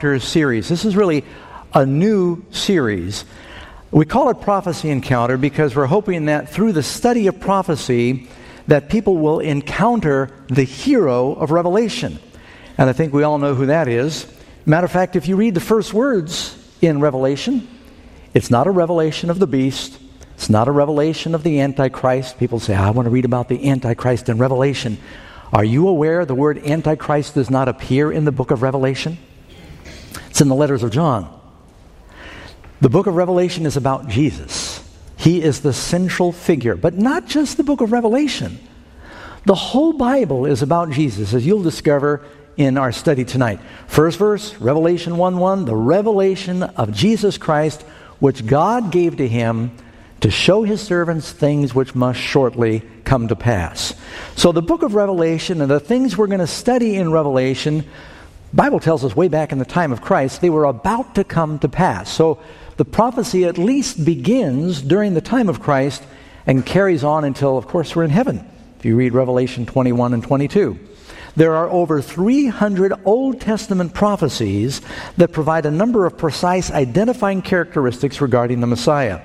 Encounter series. This is really a new series. We call it Prophecy Encounter because we're hoping that through the study of prophecy that people will encounter the hero of Revelation. And I think we all know who that is. Matter of fact, if you read the first words in Revelation, it's not a revelation of the beast. It's not a revelation of the Antichrist. People say, I want to read about the Antichrist in Revelation. Are you aware the word Antichrist does not appear in the book of Revelation? It's in the letters of John. The book of Revelation is about Jesus. He is the central figure, but not just the book of Revelation. The whole Bible is about Jesus, as you'll discover in our study tonight. First verse, Revelation 1:1, the revelation of Jesus Christ, which God gave to him to show his servants things which must shortly come to pass. So the book of Revelation and the things we're going to study in Revelation, the Bible tells us way back in the time of Christ, they were about to come to pass. So the prophecy at least begins during the time of Christ and carries on until, of course, we're in heaven. If you read Revelation 21 and 22. There are over 300 Old Testament prophecies that provide a number of precise identifying characteristics regarding the Messiah.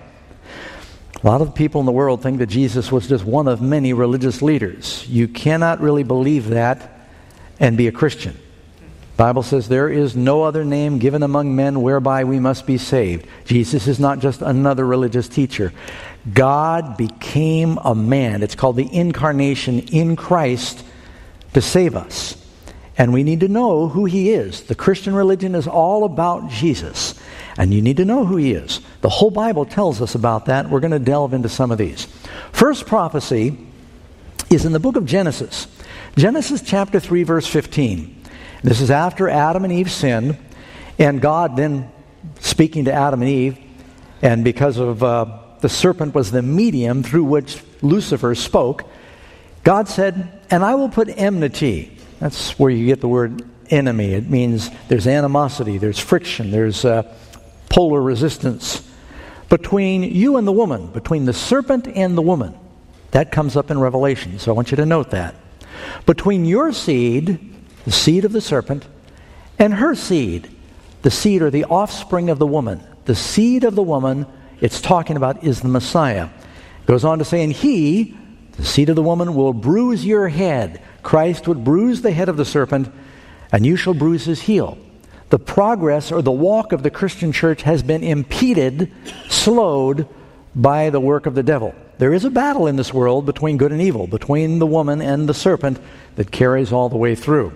A lot of people in the world think that Jesus was just one of many religious leaders. You cannot really believe that and be a Christian. The Bible says there is no other name given among men whereby we must be saved. Jesus is not just another religious teacher. God became a man. It's called the incarnation in Christ to save us. And we need to know who he is. The Christian religion is all about Jesus. And you need to know who he is. The whole Bible tells us about that. We're going to delve into some of these. First prophecy is in the book of Genesis. Genesis chapter 3, verse 15. This is after Adam and Eve sinned. And God then, speaking to Adam and Eve, and because of the serpent was the medium through which Lucifer spoke, God said, and I will put enmity. That's where you get the word enemy. It means there's animosity, there's friction, there's polar resistance between you and the woman, between the serpent and the woman. That comes up in Revelation, so I want you to note that. Between your seed, the seed of the serpent, and her seed, the seed or the offspring of the woman. The seed of the woman it's talking about is the Messiah. It goes on to say, and he, the seed of the woman, will bruise your head. Christ would bruise the head of the serpent, and you shall bruise his heel. The progress or the walk of the Christian church has been impeded, slowed by the work of the devil. There is a battle in this world between good and evil, between the woman and the serpent that carries all the way through.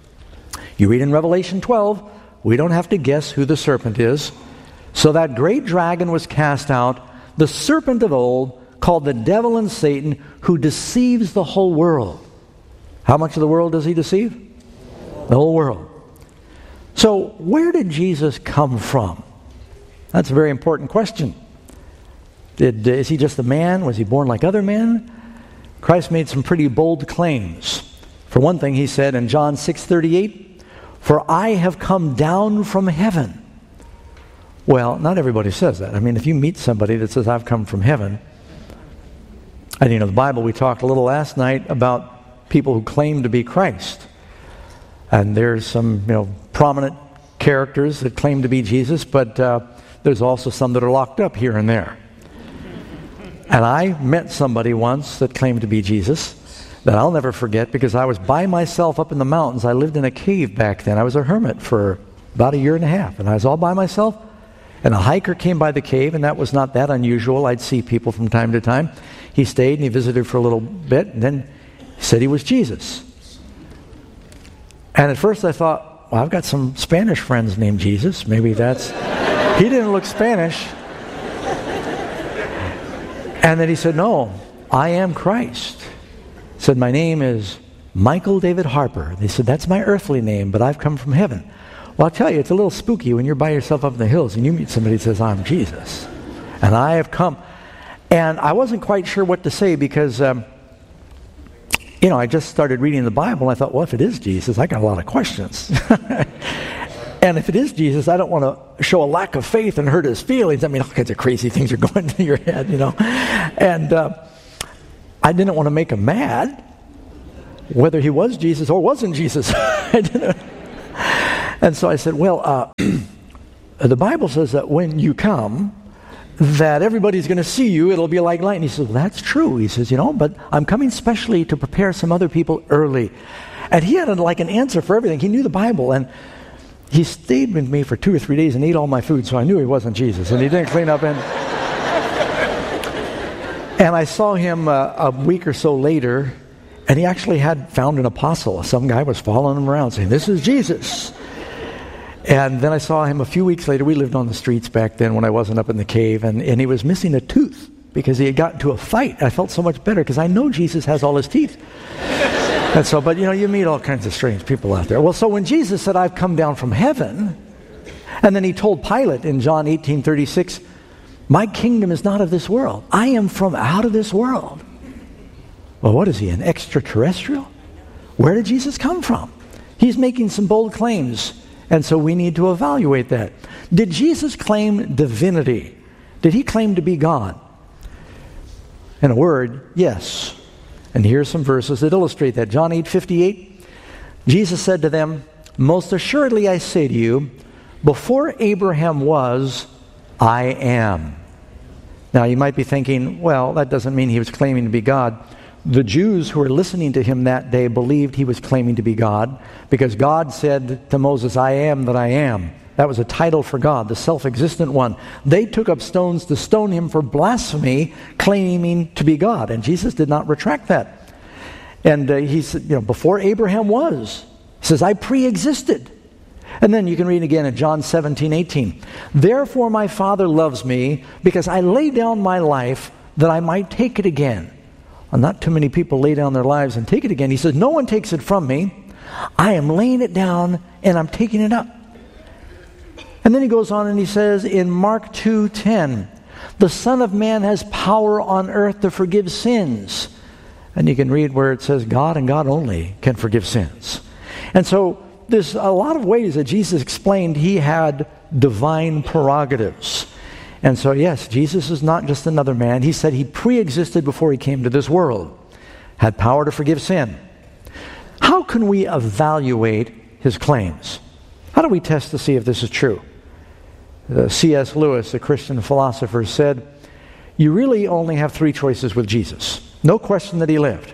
You read in Revelation 12, we don't have to guess who the serpent is. So that great dragon was cast out, the serpent of old, called the devil and Satan, who deceives the whole world. How much of the world does he deceive? The whole world. So where did Jesus come from? That's a very important question. Is he just a man? Was he born like other men? Christ made some pretty bold claims. For one thing, he said in John 6:38, "For I have come down from heaven." Well, not everybody says that. I mean, if you meet somebody that says, I've come from heaven, and the Bible, we talked a little last night about people who claim to be Christ. And there's some, prominent characters that claim to be Jesus, but there's also some that are locked up here and there. And I met somebody once that claimed to be Jesus that I'll never forget because I was by myself up in the mountains. I lived in a cave back then. I was a hermit for about a year and a half, and I was all by myself. And a hiker came by the cave, and that was not that unusual. I'd see people from time to time. He stayed and he visited for a little bit, and then he said he was Jesus. And at first I thought, well, I've got some Spanish friends named Jesus. Maybe that's... He didn't look Spanish. And then he said, no, I am Christ. He said, my name is Michael David Harper. They said, that's my earthly name, but I've come from heaven. Well, I'll tell you, it's a little spooky when you're by yourself up in the hills and you meet somebody that says, I'm Jesus. And I have come. And I wasn't quite sure what to say because, I just started reading the Bible and I thought, well, if it is Jesus, I got a lot of questions. And if it is Jesus, I don't want to show a lack of faith and hurt his feelings. I mean, all kinds of crazy things are going through your head, And I didn't want to make him mad, whether he was Jesus or wasn't Jesus. And And so I said, well, the Bible says that when you come, that everybody's going to see you. It'll be like light. And he says, well, that's true. He says, but I'm coming specially to prepare some other people early. And he had an answer for everything. He knew the Bible. And he stayed with me for 2 or 3 days and ate all my food, so I knew he wasn't Jesus. And he didn't clean up. And I saw him a week or so later, and he actually had found an apostle. Some guy was following him around saying, this is Jesus. And then I saw him a few weeks later. We lived on the streets back then when I wasn't up in the cave, and he was missing a tooth because he had gotten into a fight. I felt so much better because I know Jesus has all his teeth. And so, but you meet all kinds of strange people out there. Well, so when Jesus said, I've come down from heaven, and then he told Pilate in John 18:36, my kingdom is not of this world. I am from out of this world. Well, what is he, an extraterrestrial? Where did Jesus come from? He's making some bold claims, and so we need to evaluate that. Did Jesus claim divinity? Did he claim to be God? In a word, yes. And here's some verses that illustrate that. John 8:58, Jesus said to them, most assuredly I say to you, before Abraham was, I am. Now you might be thinking, well, that doesn't mean he was claiming to be God. The Jews who were listening to him that day believed he was claiming to be God because God said to Moses, I am that I am. That was a title for God, the self-existent one. They took up stones to stone him for blasphemy, claiming to be God. And Jesus did not retract that. And he said, before Abraham was, he says, I pre-existed. And then you can read again in John 17:18. Therefore my Father loves me because I lay down my life that I might take it again. Well, not too many people lay down their lives and take it again. He says, no one takes it from me. I am laying it down and I'm taking it up. And then he goes on and he says in Mark 2:10, the Son of Man has power on earth to forgive sins. And you can read where it says God and God only can forgive sins. And so there's a lot of ways that Jesus explained he had divine prerogatives. And so yes, Jesus is not just another man. He said he pre-existed before he came to this world, had power to forgive sin. How can we evaluate his claims? How do we test to see if this is true? C.S. Lewis, a Christian philosopher, said, you really only have 3 choices with Jesus. No question that he lived.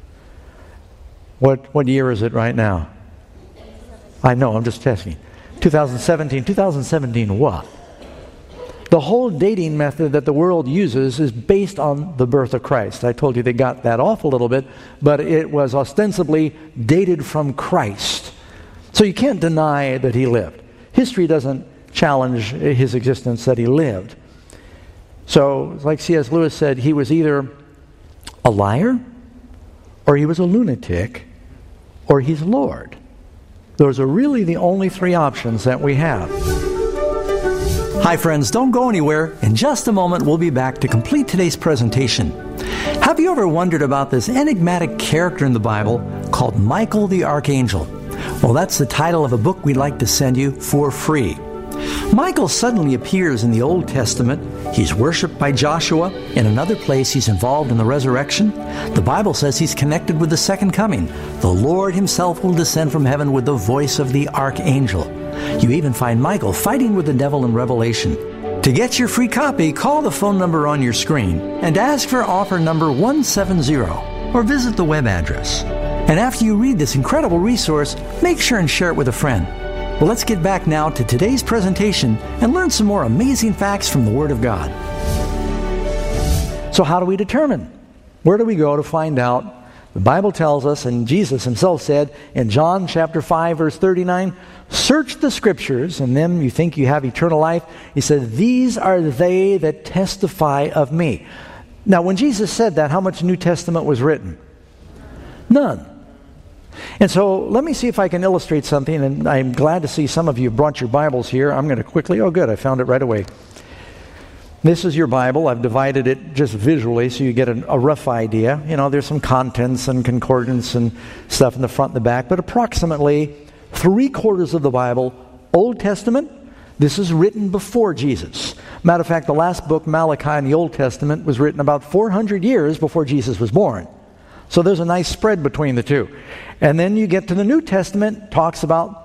What year is it right now? I know, I'm just testing. 2017. 2017 what? The whole dating method that the world uses is based on the birth of Christ. I told you they got that off a little bit, but it was ostensibly dated from Christ. So you can't deny that he lived. History doesn't challenge his existence that he lived. So, like C.S. Lewis said, he was either a liar, or he was a lunatic, or he's Lord. Those are really the only 3 options that we have. Hi friends, don't go anywhere. In just a moment, we'll be back to complete today's presentation. Have you ever wondered about this enigmatic character in the Bible called Michael the Archangel? Well, that's the title of a book we'd like to send you for free. Michael suddenly appears in the Old Testament. He's worshipped by Joshua. In another place, he's involved in the resurrection. The Bible says he's connected with the second coming. The Lord himself will descend from heaven with the voice of the archangel. You even find Michael fighting with the devil in Revelation. To get your free copy, call the phone number on your screen and ask for offer number 170 or visit the web address. And after you read this incredible resource, make sure and share it with a friend. Well, let's get back now to today's presentation and learn some more amazing facts from the Word of God. So how do we determine? Where do we go to find out? The Bible tells us, and Jesus himself said in John chapter 5, verse 39, search the Scriptures, and then you think you have eternal life. He said, these are they that testify of me. Now, when Jesus said that, how much New Testament was written? None. And so let me see if I can illustrate something, and I'm glad to see some of you brought your Bibles here. I'm going to quickly, oh good, I found it right away. This is your Bible. I've divided it just visually so you get a rough idea. There's some contents and concordance and stuff in the front and the back, but approximately 3/4 of the Bible, Old Testament, this is written before Jesus. Matter of fact, the last book, Malachi, in the Old Testament was written about 400 years before Jesus was born. So there's a nice spread between the two. And then you get to the New Testament, talks about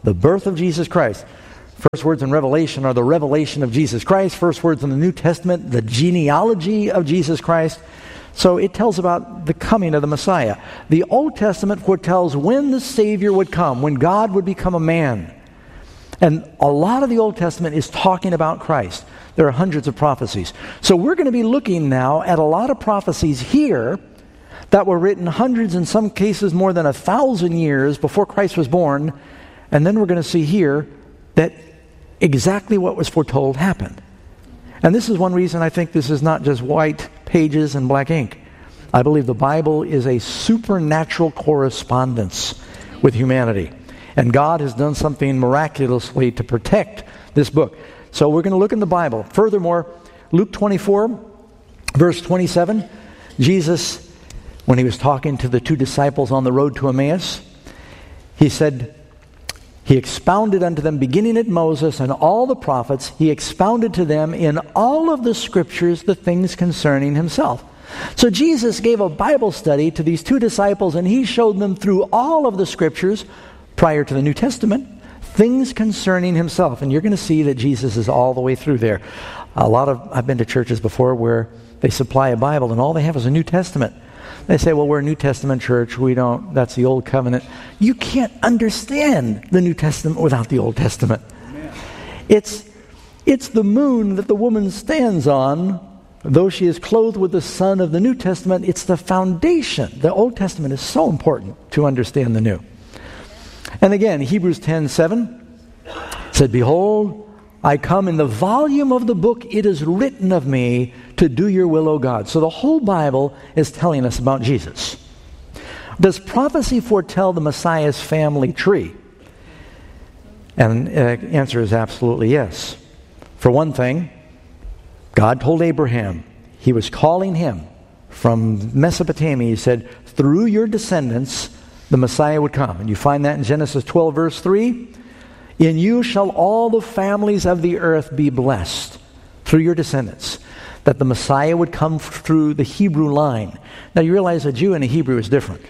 the birth of Jesus Christ. First words in Revelation are the revelation of Jesus Christ. First words in the New Testament, the genealogy of Jesus Christ. So it tells about the coming of the Messiah. The Old Testament foretells when the Savior would come, when God would become a man. And a lot of the Old Testament is talking about Christ. There are hundreds of prophecies. So we're going to be looking now at a lot of prophecies here that were written hundreds, in some cases more than 1,000 years before Christ was born. And then we're going to see here that exactly what was foretold happened. And this is one reason I think this is not just white pages and black ink. I believe the Bible is a supernatural correspondence with humanity. And God has done something miraculously to protect this book. So we're going to look in the Bible. Furthermore, Luke 24, verse 27, Jesus, when he was talking to the two disciples on the road to Emmaus, he said, he expounded unto them, beginning at Moses and all the prophets, he expounded to them in all of the scriptures the things concerning himself. So Jesus gave a Bible study to these two disciples, and he showed them through all of the scriptures prior to the New Testament, things concerning himself. And you're going to see that Jesus is all the way through there. I've been to churches before where they supply a Bible and all they have is a New Testament. They say, well, we're a New Testament church. That's the Old Covenant. You can't understand the New Testament without the Old Testament. Amen. It's the moon that the woman stands on. Though she is clothed with the sun of the New Testament, it's the foundation. The Old Testament is so important to understand the New. And again, Hebrews 10:7 said, behold, I come in the volume of the book, it is written of me to do your will, O God. So the whole Bible is telling us about Jesus. Does prophecy foretell the Messiah's family tree? And the answer is absolutely yes. For one thing, God told Abraham, he was calling him from Mesopotamia. He said, through your descendants, the Messiah would come. And you find that in Genesis 12, verse 3. In you shall all the families of the earth be blessed through your descendants. That the Messiah would come through the Hebrew line. Now you realize a Jew and a Hebrew is different.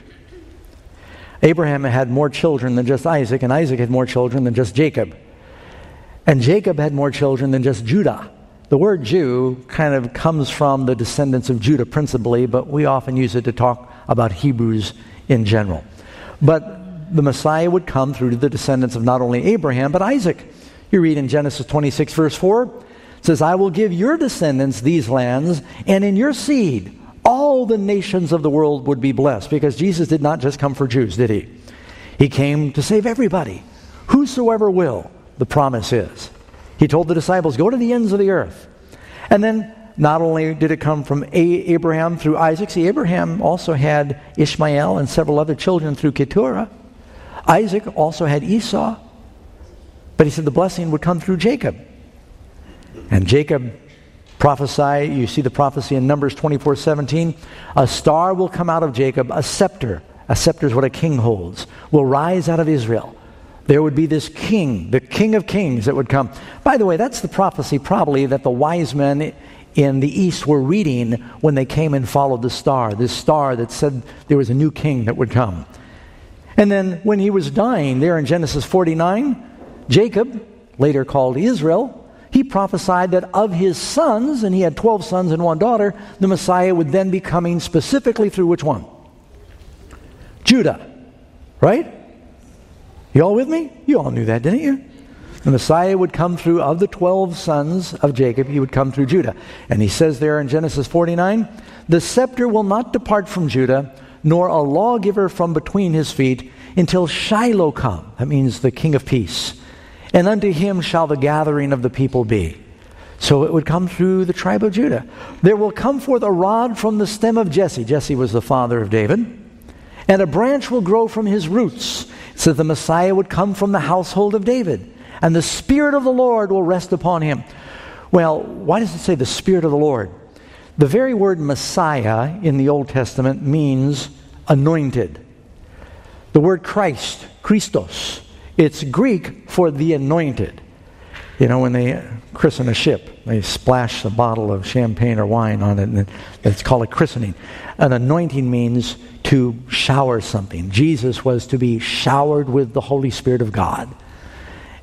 Abraham had more children than just Isaac, and Isaac had more children than just Jacob. And Jacob had more children than just Judah. The word Jew kind of comes from the descendants of Judah principally, but we often use it to talk about Hebrews in general. But the Messiah would come through the descendants of not only Abraham, but Isaac. You read in Genesis 26, verse 4, it says, I will give your descendants these lands, and in your seed all the nations of the world would be blessed. Because Jesus did not just come for Jews, did he? He came to save everybody. Whosoever will, the promise is. He told the disciples, go to the ends of the earth. And then not only did it come from Abraham through Isaac, see, Abraham also had Ishmael and several other children through Keturah. Isaac also had Esau. But he said the blessing would come through Jacob. And Jacob prophesied, you see the prophecy in Numbers 24:17, a star will come out of Jacob, a scepter is what a king holds, will rise out of Israel. There would be this king, the King of Kings that would come. By the way, that's the prophecy probably that the wise men in the east were reading when they came and followed the star, this star that said there was a new king that would come. And then when he was dying there in Genesis 49, Jacob, later called Israel, he prophesied that of his sons, and he had 12 sons and one daughter, the Messiah would then be coming specifically through which one? Judah. Right? You all with me? You all knew that, didn't you? The Messiah would come through, of the 12 sons of Jacob, he would come through Judah. And he says there in Genesis 49, the scepter will not depart from Judah, nor a lawgiver from between his feet, until Shiloh come. That means the King of Peace. And unto him shall the gathering of the people be. So it would come through the tribe of Judah. There will come forth a rod from the stem of Jesse. Jesse was the father of David. And a branch will grow from his roots. So the Messiah would come from the household of David. And the Spirit of the Lord will rest upon him. Well, why does it say the Spirit of the Lord? The very word Messiah in the Old Testament means anointed. The word Christ, Christos, it's Greek for the anointed. You know, when they christen a ship, they splash a bottle of champagne or wine on it, and it's called a christening. An anointing means to shower something. Jesus was to be showered with the Holy Spirit of God.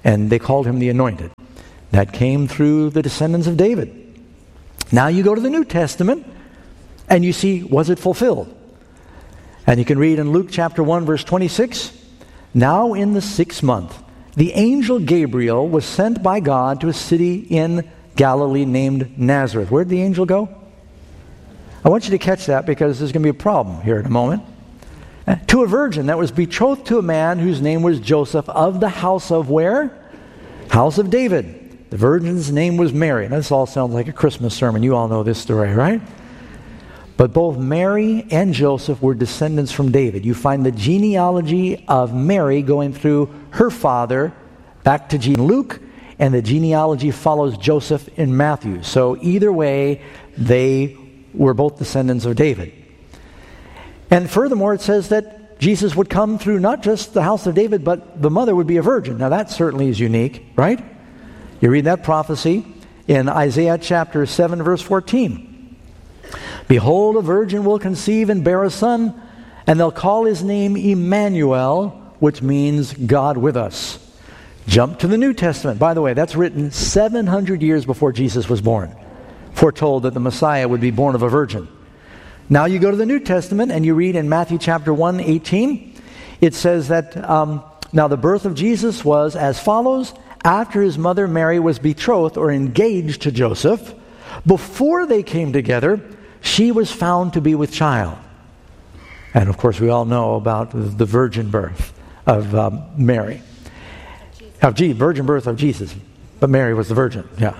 and they called him the Anointed. That came through the descendants of David. Now you go to the New Testament, and you see, was it fulfilled? And you can read in Luke chapter 1, verse 26, "Now in the 6th month, the angel Gabriel was sent by God to a city in Galilee named Nazareth." Where did the angel go? I want you to catch that, because there's going to be a problem here in a moment. "To a virgin that was betrothed to a man whose name was Joseph, of the house of" where? House of David. The virgin's name was Mary. Now, this all sounds like a Christmas sermon. You all know this story, right? But both Mary and Joseph were descendants from David. You find the genealogy of Mary going through her father back to Luke, and the genealogy follows Joseph in Matthew. So either way, they were both descendants of David. And furthermore, it says that Jesus would come through not just the house of David, but the mother would be a virgin. Now that certainly is unique, right? You read that prophecy in Isaiah chapter 7, verse 14. "Behold, a virgin will conceive and bear a son, and they'll call his name Emmanuel," which means God with us. Jump to the New Testament. By the way, that's written 700 years before Jesus was born, foretold that the Messiah would be born of a virgin. Now you go to the New Testament and you read in Matthew chapter 1, 18, it says that, "Now the birth of Jesus was as follows. After his mother Mary was betrothed or engaged to Joseph, before they came together, she was found to be with child." And of course we all know about the virgin birth of Mary. Virgin birth of Jesus. But Mary was the virgin, yeah.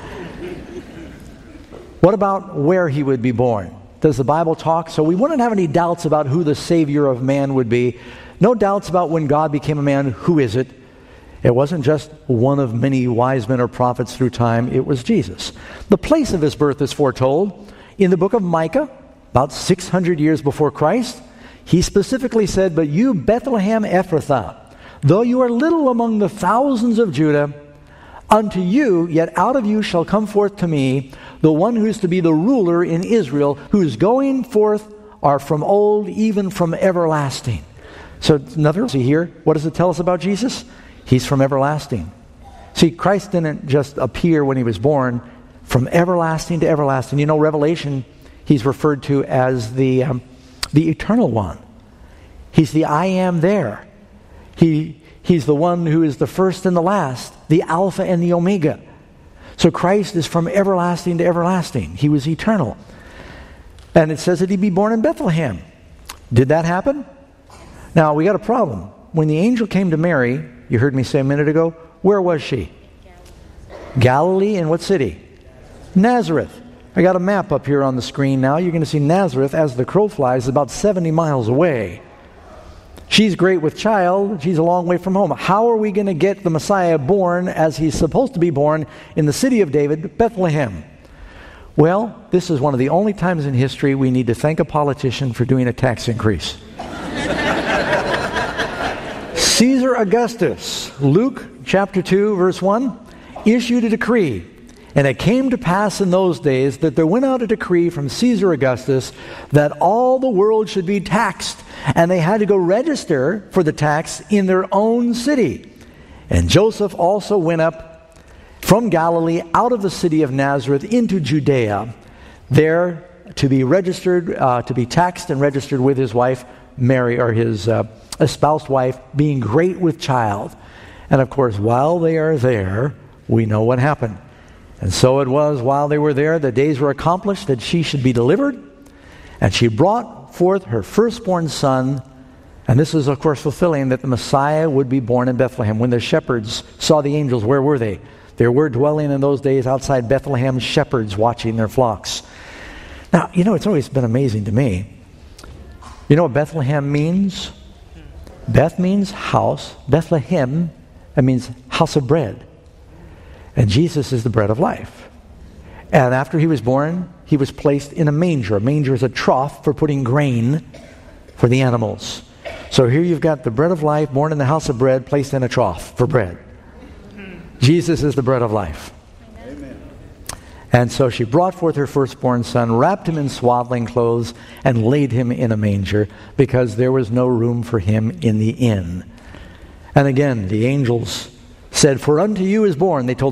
What about where he would be born? Does the Bible talk? So we wouldn't have any doubts about who the Savior of man would be. No doubts about when God became a man. Who is it? It wasn't just one of many wise men or prophets through time. It was Jesus. The place of his birth is foretold in the book of Micah, about 600 years before Christ. He specifically said, "But you, Bethlehem Ephrathah, though you are little among the thousands of Judah, unto you, yet out of you shall come forth to me the one who is to be the ruler in Israel, whose going forth are from old, even from everlasting." So another here, what does it tell us about Jesus? He's from everlasting. See, Christ didn't just appear when he was born. From everlasting to everlasting. You know, Revelation, he's referred to as the eternal one. He's the I am there. He's the one who is the first and the last, the Alpha and the Omega. So Christ is from everlasting to everlasting. He was eternal. And it says that he'd be born in Bethlehem. Did that happen? Now, we got a problem. When the angel came to Mary, you heard me say a minute ago, where was she? Galilee, in what city? Nazareth. I got a map up here on the screen now. You're going to see Nazareth, as the crow flies, about 70 miles away. She's great with child. She's a long way from home. How are we going to get the Messiah born as he's supposed to be born in the city of David, Bethlehem? Well, this is one of the only times in history we need to thank a politician for doing a tax increase. Caesar Augustus, Luke chapter 2, verse 1, issued a decree. "And it came to pass in those days that there went out a decree from Caesar Augustus that all the world should be taxed, and they had to go register for the tax in their own city. And Joseph also went up from Galilee out of the city of Nazareth into Judea, there to be registered, to be taxed and registered with his wife Mary, or his espoused wife, being great with child." And of course, while they are there, we know what happened. "And so it was, while they were there, the days were accomplished that she should be delivered. And she brought forth her firstborn son." And this is, of course, fulfilling that the Messiah would be born in Bethlehem. When the shepherds saw the angels, where were they? There were dwelling in those days outside Bethlehem shepherds watching their flocks. Now, you know, it's always been amazing to me. You know what Bethlehem means? Beth means house. Bethlehem, that means house of bread. And Jesus is the bread of life. And after he was born, he was placed in a manger. A manger is a trough for putting grain for the animals. So here you've got the bread of life, born in the house of bread, placed in a trough for bread. Jesus is the bread of life. Amen. And so she brought forth her firstborn son, wrapped him in swaddling clothes, and laid him in a manger, because there was no room for him in the inn. And again, the angels said, "For unto you is born," they told